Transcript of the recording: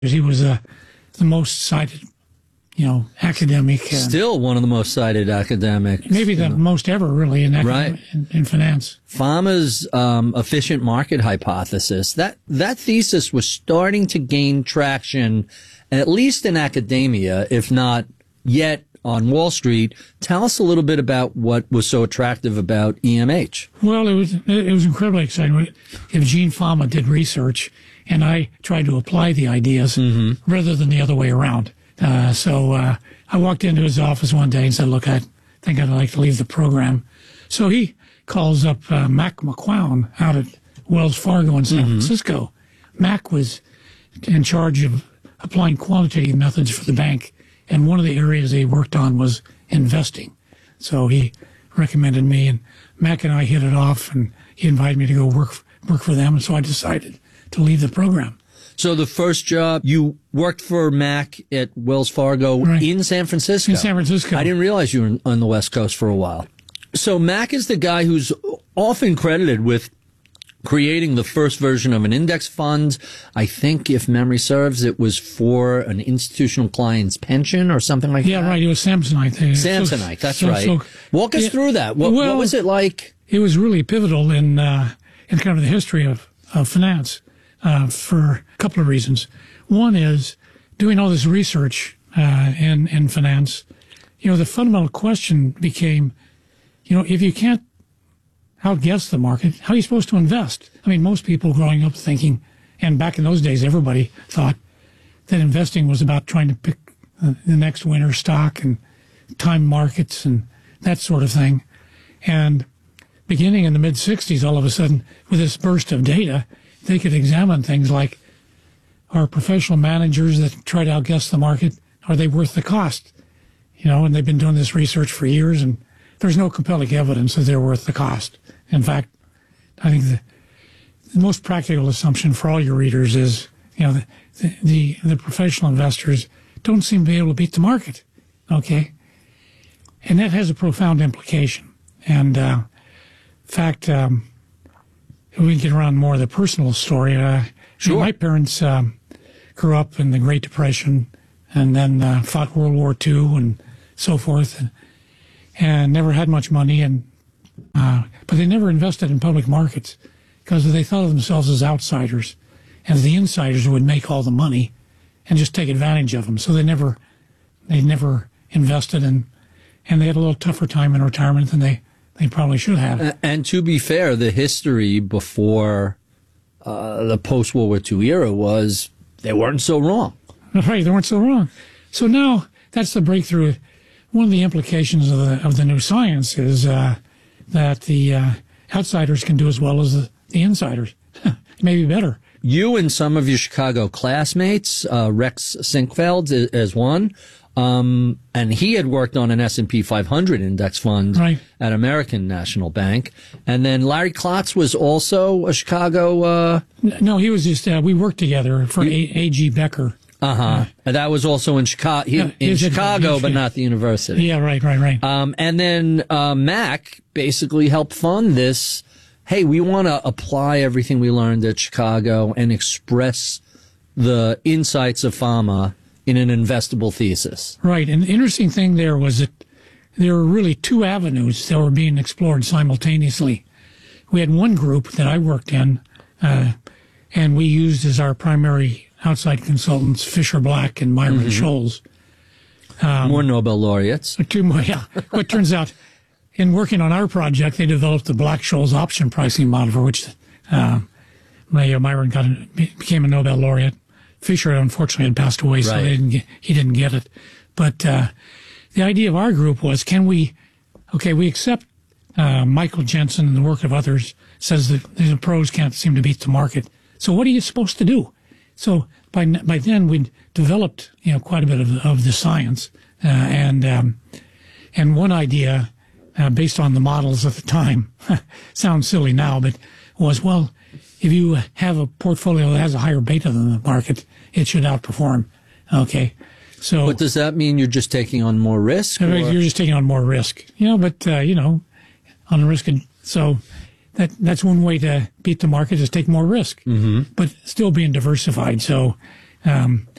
He was the most cited, academic. Still one of the most cited academics. Maybe the most ever, really, in finance. Fama's efficient market hypothesis, that thesis was starting to gain traction, at least in academia, if not yet on Wall Street. Tell us a little bit about what was so attractive about EMH. Well, it was incredibly exciting. If Gene Fama did research, and I tried to apply the ideas rather than the other way around. So I walked into his office one day and said, look, I think I'd like to leave the program. So he calls up Mac McCown out at Wells Fargo in San Francisco. Mac was in charge of applying quantitative methods for the bank, and one of the areas they worked on was investing. So he recommended me, and Mac and I hit it off, and he invited me to go work for them, and so I decided to leave the program. So the first job, you worked for Mac at Wells Fargo in San Francisco? In San Francisco. I didn't realize you were on the West Coast for a while. So Mac is the guy who's often credited with creating the first version of an index fund. I think, if memory serves, it was for an institutional client's pension or something like that. Yeah, right. It was Samsonite. Samsonite, that's right. Walk us through that. What was it like? It was really pivotal in kind of the history of finance. For a couple of reasons. One is doing all this research in finance. The fundamental question became, if you can't outguess the market, how are you supposed to invest? I mean, most people growing up thinking, and back in those days, everybody thought that investing was about trying to pick the next winner stock and time markets and that sort of thing. And beginning in the mid-'60s, all of a sudden, with this burst of data, they could examine things like, are professional managers that try to outguess the market, are they worth the cost? And they've been doing this research for years, and there's no compelling evidence that they're worth the cost. In fact, I think the most practical assumption for all your readers is, the professional investors don't seem to be able to beat the market, okay? And that has a profound implication. And, in fact, we can get around more of the personal story. Sure. My parents grew up in the Great Depression and then fought World War II and so forth, and never had much money. But they never invested in public markets because they thought of themselves as outsiders, and the insiders would make all the money and just take advantage of them. So they never invested, and they had a little tougher time in retirement than they probably should have. And to be fair, the history before the post-World War II era was they weren't so wrong. Right, they weren't so wrong. So now that's the breakthrough. One of the implications of the new science is that the outsiders can do as well as the insiders, maybe better. You and some of your Chicago classmates, Rex Sinkfeld as one, and he had worked on an S&P 500 index fund at American National Bank. And then Larry Klotz was also a Chicago... No, he was just... we worked together for A.G. Becker. And that was also in Chicago, but not the university. Yeah, right. And then Mac basically helped fund this. Hey, we want to apply everything we learned at Chicago and express the insights of Fama in an investable thesis. Right. And the interesting thing there was that there were really two avenues that were being explored simultaneously. We had one group that I worked in, and we used as our primary outside consultants Fisher Black and Myron Scholes. More Nobel laureates. Two more, yeah. What turns out, in working on our project, they developed the Black-Scholes option pricing model, for which Myron became a Nobel laureate. Fisher, unfortunately, had passed away, so he didn't get it. But the idea of our group was, we accept Michael Jensen and the work of others says that the pros can't seem to beat the market. So what are you supposed to do? So by then we'd developed quite a bit of the science, and one idea based on the models at the time sounds silly now, but was if you have a portfolio that has a higher beta than the market, it should outperform. Okay, so but does that mean you're just taking on more risk? You're just taking on more risk, But on the risk, so that's one way to beat the market is take more risk, but still being diversified. So